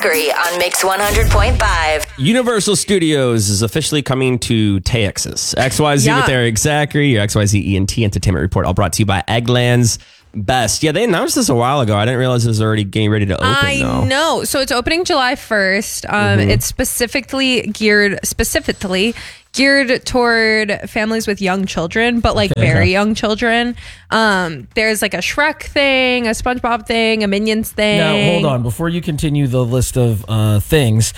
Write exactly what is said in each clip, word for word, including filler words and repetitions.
Zachary on Mix one hundred point five. Universal Studios is officially coming to Texas. X Y Z Yeah. with Eric Zachary, your X Y Z E N T Entertainment Report, all brought to you by Eggland's Best. Yeah, they announced this a while ago. I didn't realize it was already getting ready to open, I though. know. So it's opening July first. Um, Mm-hmm. It's specifically geared, specifically geared toward families with young children, but like very young children. Um, there's like a Shrek thing, a SpongeBob thing, a Minions thing. Now, hold on. Before you continue the list of uh, things,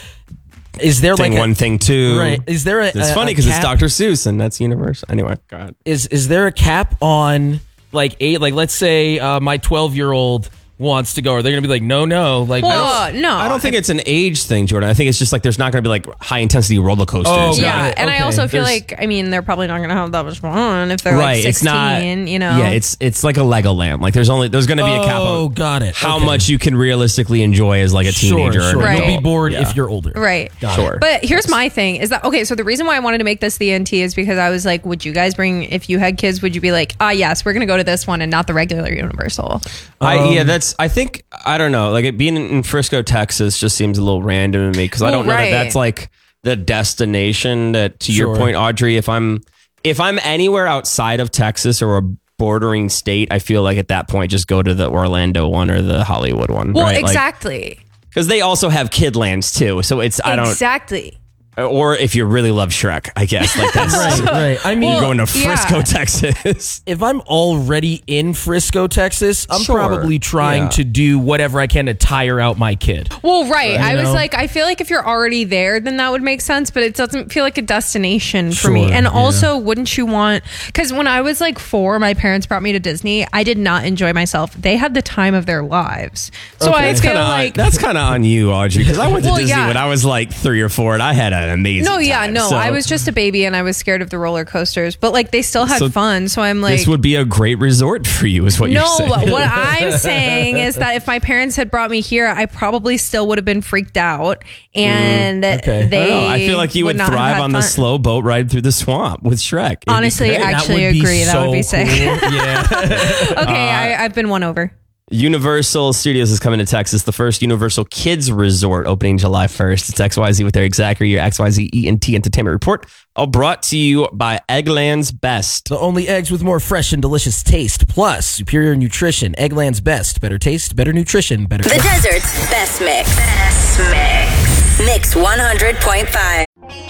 is there Thing like a, one, thing two. right? Is there a? It's a- funny a because it's cap- Doctor Seuss, and that's Universal. Anyway, go ahead. Is is there a cap on like eight? Like, let's say uh, my twelve year old wants to go. Are they going to be like, no, no? Like, I don't- Well, no. I don't think it's an age thing, Jordan. I think it's just like there's not going to be like high intensity roller coasters. Oh, got Yeah, it. and I Okay. also feel There's- like, I mean, they're probably not going to have that much fun if they're right. like sixteen, It's not. you know? Yeah, it's it's like a Legoland. Like there's only there's going to be a cap Oh, on got it. how Okay. much you can realistically enjoy as like a teenager. Sure, or sure. an Right. You'll be adult. bored Yeah. if you're older. Right. Got it. Sure. But here's my thing is that, okay, so the reason why I wanted to make this the N T is because I was like, would you guys bring, if you had kids, would you be like, ah, yes, we're going to go to this one and not the regular Universal? I, Um, yeah, that's. I think I don't know. Like it being in Frisco, Texas, just seems a little random to me because I Well, don't know right. that that's like the destination. That to your Sure. point, Audrey, if I'm if I'm anywhere outside of Texas or a bordering state, I feel like at that point just go to the Orlando one or the Hollywood one. Well, right? exactly. Because they also have Kidlands too. So it's I don't. Exactly. Or if you really love Shrek, I guess like that's Right, right. I mean, you're going to yeah. Frisco, Texas. if I'm already in Frisco, Texas, I'm Sure. probably trying Yeah. to do whatever I can to tire out my kid. Well, right. I You was know? like, I feel like if you're already there, then that would make sense, but it doesn't feel like a destination for Sure, me. And yeah. also, wouldn't you want, because when I was like four, my parents brought me to Disney. I did not enjoy myself. They had the time of their lives. So I That's feel kinda on- like. that's kind of on you, Audrey, because I went to Well, Disney yeah. when I was like three or four, and I had an amazing. No, yeah, time, no. so I was just a baby and I was scared of the roller coasters, but like they still had So fun. So I'm like, this would be a great resort for you, is what no, you're saying. what I'm saying is that if my parents had brought me here, I probably still would have been freaked out, and okay. they. I don't know. I feel like you would not have thrive had on the fun. slow boat ride through the swamp with Shrek. It'd be Honestly, great. I That actually would be agree. That so would be sick. cool. Yeah. Okay, I, I've been won over. Universal Studios is coming to Texas. The first Universal Kids Resort opening July first. It's X Y Z with Eric Zachary, your X Y Z E N T Entertainment Report. All brought to you by Eggland's Best. The only eggs with more fresh and delicious taste, plus superior nutrition. Eggland's Best. Better taste, better nutrition, better. The desert's best mix. Best mix. Mix one hundred point five.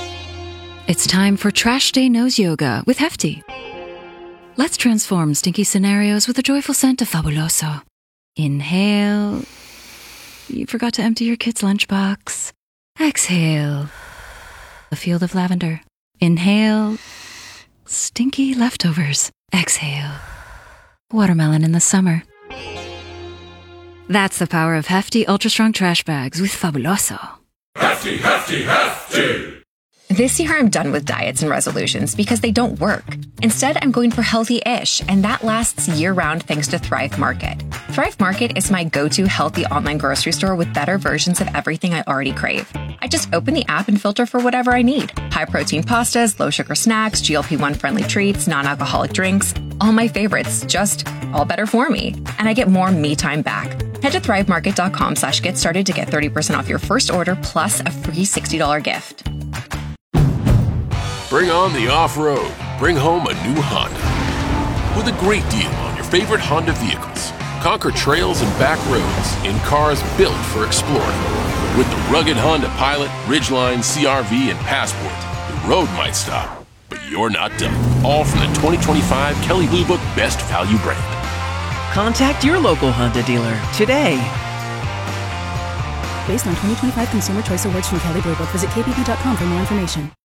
It's time for Trash Day Nose Yoga with Hefty. Let's transform stinky scenarios with a joyful scent of Fabuloso. Inhale. You forgot to empty your kid's lunchbox. Exhale. A field of lavender. Inhale. Stinky leftovers. Exhale. Watermelon in the summer. That's the power of Hefty Ultra Strong Trash Bags with Fabuloso. Hefty, hefty, hefty! This year, I'm done with diets and resolutions because they don't work. Instead, I'm going for healthy-ish, and that lasts year-round thanks to Thrive Market. Thrive Market is my go-to healthy online grocery store with better versions of everything I already crave. I just open the app and filter for whatever I need. High-protein pastas, low-sugar snacks, G L P one friendly treats, non-alcoholic drinks, all my favorites, just all better for me. And I get more me time back. Head to thrivemarket.com slash get started to get thirty percent off your first order plus a free sixty dollars gift. Bring on the off-road. Bring home a new Honda. With a great deal on your favorite Honda vehicles. Conquer trails and back roads in cars built for exploring. With the rugged Honda Pilot, Ridgeline, C R V, and Passport, the road might stop, but you're not done. All from the twenty twenty-five Kelley Blue Book Best Value brand. Contact your local Honda dealer today. Based on twenty twenty-five Consumer Choice Awards from Kelley Blue Book, visit k b b dot com for more information.